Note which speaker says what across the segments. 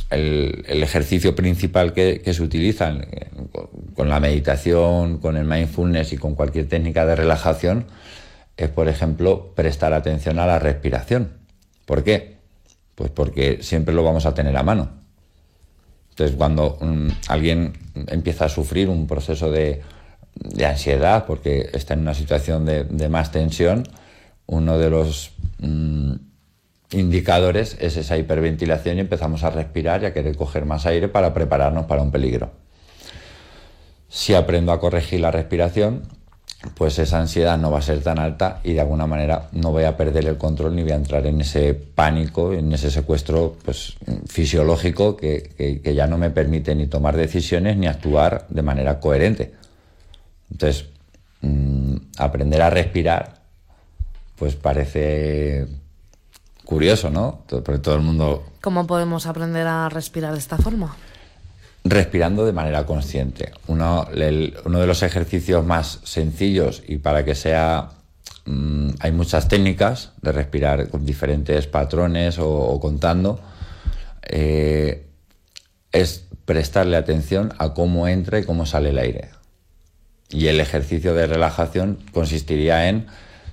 Speaker 1: el ejercicio principal que se utiliza con la meditación, con el mindfulness y con cualquier técnica de relajación es, por ejemplo, prestar atención a la respiración. ¿Por qué? Pues porque siempre lo vamos a tener a mano. Entonces, cuando alguien empieza a sufrir un proceso de ansiedad porque está en una situación de más tensión, uno de los indicadores es esa hiperventilación y empezamos a respirar y a querer coger más aire para prepararnos para un peligro. Si aprendo a corregir la respiración, pues esa ansiedad no va a ser tan alta y de alguna manera no voy a perder el control ni voy a entrar en ese pánico, en ese secuestro pues, fisiológico que ya no me permite ni tomar decisiones ni actuar de manera coherente. Entonces, aprender a respirar pues parece curioso, ¿no? Porque todo el mundo...
Speaker 2: ¿Cómo podemos aprender a respirar de esta forma?
Speaker 1: Respirando de manera consciente. Uno de los ejercicios más sencillos y para que sea... hay muchas técnicas de respirar con diferentes patrones o contando. Es prestarle atención a cómo entra y cómo sale el aire. Y el ejercicio de relajación consistiría en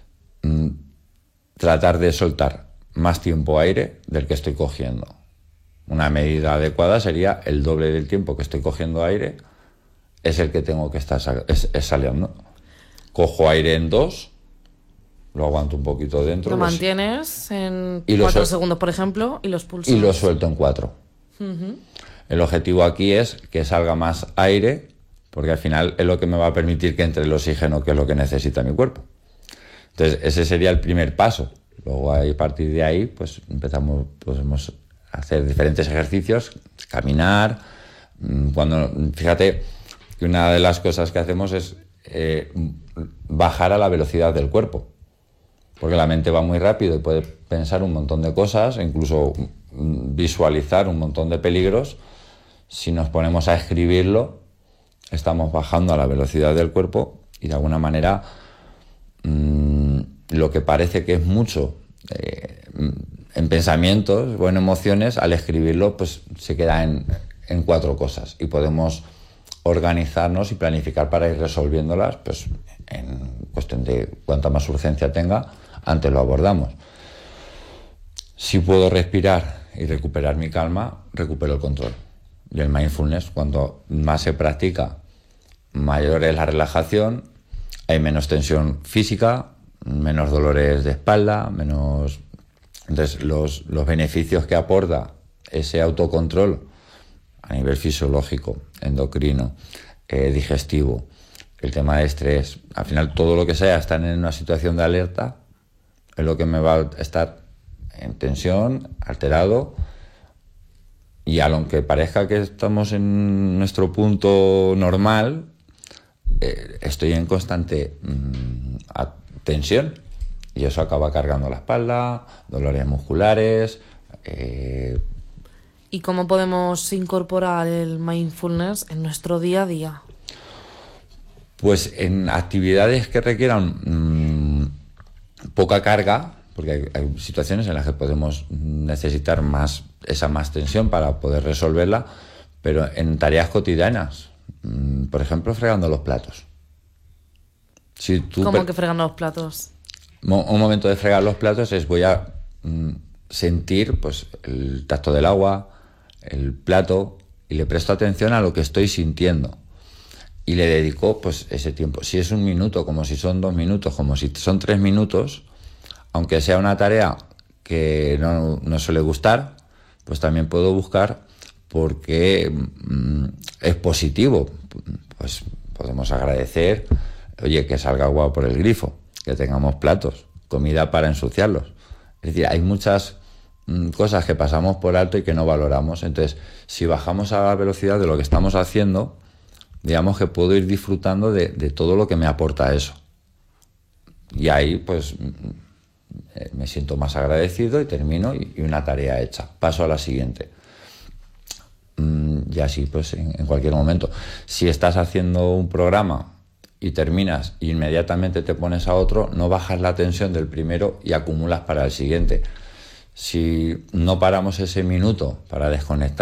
Speaker 1: tratar de soltar más tiempo aire del que estoy cogiendo. Una medida adecuada sería el doble del tiempo que estoy cogiendo aire es el que tengo que estar saliendo. Cojo aire en 2, lo aguanto un poquito dentro.
Speaker 2: Lo mantienes en 4 segundos, por ejemplo, y los pulsas.
Speaker 1: Y lo suelto en 4. Uh-huh. El objetivo aquí es que salga más aire, porque al final es lo que me va a permitir que entre el oxígeno, que es lo que necesita mi cuerpo. Entonces, ese sería el primer paso. Luego, a partir de ahí, pues podemos hacer diferentes ejercicios, caminar. Fíjate que una de las cosas que hacemos es bajar a la velocidad del cuerpo, porque la mente va muy rápido y puede pensar un montón de cosas, incluso visualizar un montón de peligros. Si nos ponemos a escribirlo, estamos bajando a la velocidad del cuerpo y de alguna manera lo que parece que es mucho en pensamientos o en emociones, al escribirlo pues se queda en 4 cosas y podemos organizarnos y planificar para ir resolviéndolas pues en cuestión de cuanta más urgencia tenga, antes lo abordamos. Si puedo respirar y recuperar mi calma, recupero el control. Y el mindfulness, cuando más se practica, mayor es la relajación, hay menos tensión física, menos dolores de espalda, menos... Entonces, los beneficios que aporta ese autocontrol a nivel fisiológico, endocrino, digestivo, el tema de estrés, al final todo lo que sea estar en una situación de alerta es lo que me va a estar en tensión, alterado, y aunque parezca que estamos en nuestro punto normal, estoy en constante tensión y eso acaba cargando la espalda, dolores musculares.
Speaker 2: ¿Y cómo podemos incorporar el mindfulness en nuestro día a día?
Speaker 1: Pues en actividades que requieran poca carga, porque hay situaciones en las que podemos necesitar más tensión para poder resolverla, pero en tareas cotidianas, por ejemplo, fregando los platos.
Speaker 2: ¿Cómo que fregando los platos?
Speaker 1: Un momento de fregar los platos es voy a sentir pues el tacto del agua, el plato, y le presto atención a lo que estoy sintiendo y le dedico pues ese tiempo. Si es 1 minuto, como si son 2 minutos, como si son 3 minutos, aunque sea una tarea que no suele gustar, pues también puedo buscar porque es positivo. Pues podemos agradecer, oye, que salga agua por el grifo, que tengamos platos, comida para ensuciarlos. Es decir, hay muchas cosas que pasamos por alto y que no valoramos. Entonces, si bajamos a la velocidad de lo que estamos haciendo, digamos que puedo ir disfrutando de todo lo que me aporta eso. Y ahí, pues, me siento más agradecido y termino y una tarea hecha. Paso a la siguiente. Y así, pues, en cualquier momento. Si estás haciendo un programa y terminas e inmediatamente te pones a otro, no bajas la tensión del primero y acumulas para el siguiente. Si no paramos ese minuto para desconectar